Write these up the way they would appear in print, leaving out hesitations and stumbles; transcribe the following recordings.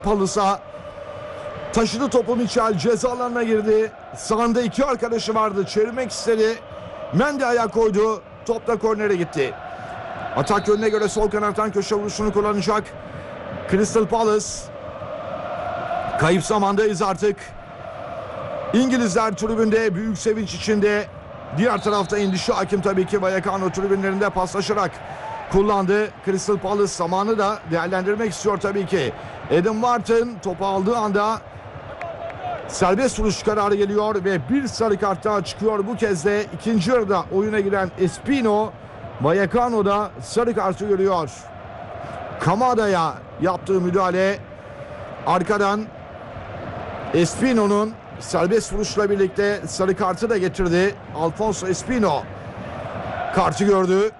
Palus'a taşıdı topu Michel, ceza alanına girdi. Sağında iki arkadaşı vardı, çevirmek istedi. Mendy ayak koydu, top da kornere gitti. Atak yönüne göre sol kanattan köşe vuruşunu kullanacak Crystal Palace. Kayıp zamandayız artık. İngilizler tribünde büyük sevinç içinde. Diğer tarafta endişe hakim tabii ki. Vallecano tribünlerinde paslaşarak kullandı. Crystal Palace zamanı da değerlendirmek istiyor tabii ki. Adam Wharton topu aldığı anda serbest vuruş kararı geliyor ve bir sarı kart daha çıkıyor. Bu kez de ikinci yarıda oyuna giren Espino, Vallecano'da sarı kartı görüyor. Kamada'ya yaptığı müdahale arkadan Espino'nun serbest vuruşla birlikte sarı kartı da getirdi. Alfonso Espino kartı gördü.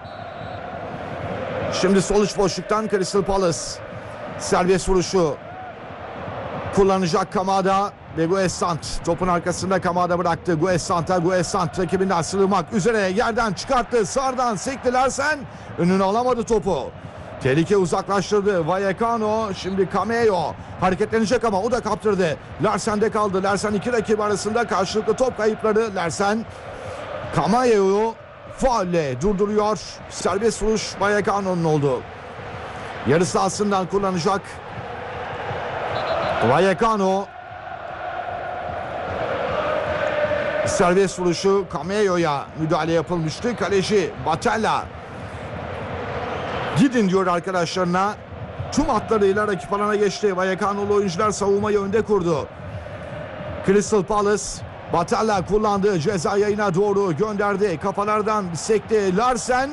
Şimdi sol iç boşluktan Crystal Palace serbest vuruşu kullanacak Kamada ve Guessant topun arkasında. Kamada bıraktı Guessant'a. Guessant rakibinden sığınmak üzere yerden çıkarttı. Sağdan sekti Larsen, önünü alamadı topu. Tehlike uzaklaştırdı Vallecano. Şimdi Cameo hareketlenecek ama o da kaptırdı. Larsen'de kaldı. Larsen iki rakip arasında karşılıklı top kayıpları. Larsen Cameo'yu faulle durduruyor. Serbest vuruş Vallecano'nun oldu. Yarı sahasından kullanacak Vallecano. Serbest vuruşu Cameo'ya müdahale yapılmıştı. Kaleci Batella gidin diyor arkadaşlarına. Tüm hatlarıyla rakip alana geçti. Vallecano'lu oyuncular savunmayı önde kurdu. Crystal Palace Batella kullandı. Ceza yayına doğru gönderdi. Kafalardan sekti Larsen.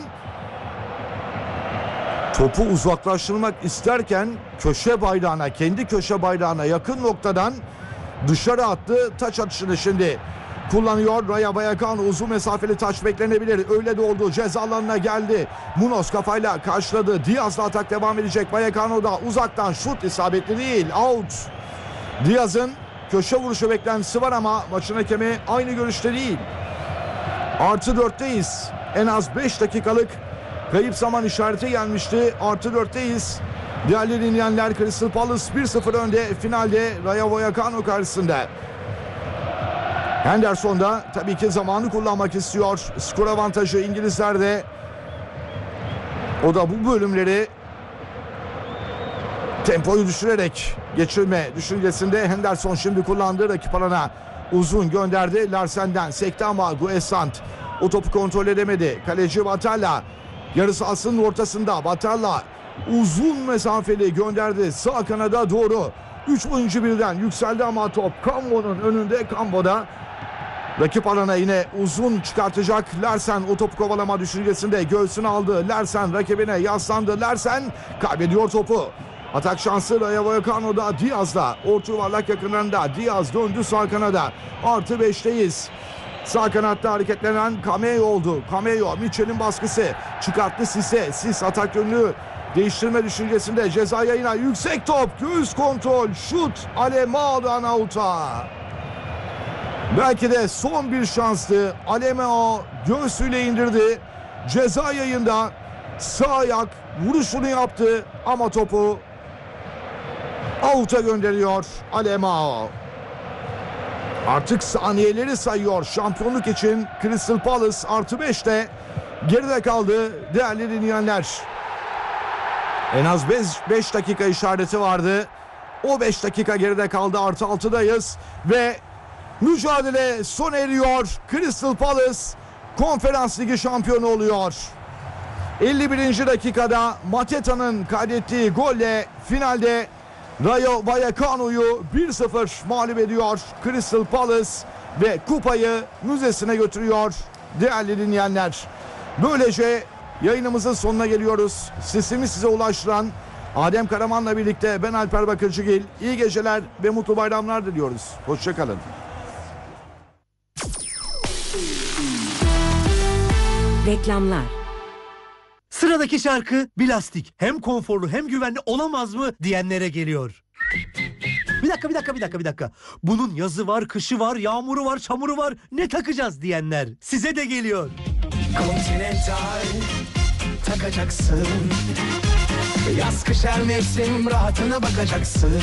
Topu uzaklaştırmak isterken köşe bayrağına, kendi köşe bayrağına yakın noktadan dışarı attı. Taç atışını şimdi kullanıyor. Rayo Vallecano uzun mesafeli taç beklenebilir. Öyle de oldu. Ceza alanına geldi. Munoz kafayla karşıladı. Diaz'la atak devam edecek. Vallecano'da uzaktan şut isabetli değil. Out. Diaz'ın köşe vuruşu beklentisi var ama maçın hakemi aynı görüşte değil. Artı 4'teyiz. En az 5 dakikalık kayıp zaman işareti gelmişti. Artı 4'teyiz. Değerli dinleyenler, Crystal Palace 1-0 önde finalde Rayo Vallecano karşısında. Henderson da tabii ki zamanı kullanmak istiyor. Skor avantajı İngilizlerde. O da bu bölümleri tempoyu düşürerek geçirme düşüncesinde. Henderson şimdi kullandı. Rakip alana uzun gönderdi. Larsen'den sekti ama Guessant o topu kontrol edemedi. Kaleci Batalla yarı sahasının ortasında. Batalla uzun mesafeli gönderdi. Sağ kanada doğru. 3 oyuncu birden yükseldi ama top Cambo'nun önünde. Cambo'da rakip alana yine uzun çıkartacak. Larsen o topu kovalama düşüncesinde göğsünü aldı. Larsen rakibine yaslandı. Larsen kaybediyor topu. Atak şansı Rayo Vallecano'da. Diaz'la orta yuvarlak yakınlarında. Diaz döndü sağ kanada. Artı 5'teyiz. Sağ kanatta hareketlenen Cameo oldu. Cameo Michel'in baskısı. Çıkarttı Sisse. Sis atak yönünü değiştirme düşüncesinde. Ceza yayına yüksek top. Göğüs kontrol. Şut. Alemão'dan out'a. Belki de son bir şanstı. Alemão göğsüyle indirdi. Ceza yayında sağ ayak vuruşunu yaptı ama topu out'a gönderiyor Alemão. Artık saniyeleri sayıyor şampiyonluk için. Crystal Palace artı 5'te geride kaldı değerli dinleyenler. En az 5 dakika işareti vardı. O 5 dakika geride kaldı. Artı 6'dayız ve mücadele sona eriyor. Crystal Palace Konferans Ligi şampiyonu oluyor. 51. dakikada Mateta'nın kaydettiği golle finalde Rayo Vallecano'yu 1-0 mağlup ediyor Crystal Palace ve kupayı müzesine götürüyor değerli dinleyenler. Böylece yayınımızın sonuna geliyoruz. Sesimi size ulaştıran Adem Karaman'la birlikte ben Alper Bakırcıgil. İyi geceler ve mutlu bayramlar diliyoruz. Hoşçakalın. Reklamlar. Sıradaki şarkı Bilastik. Hem konforlu hem güvenli olamaz mı diyenlere geliyor. Bir dakika. Bunun yazı var, kışı var, yağmuru var, çamuru var. Ne takacağız diyenler. Size de geliyor. Continental takacaksın. Yaz kış her mevsim rahatına bakacaksın.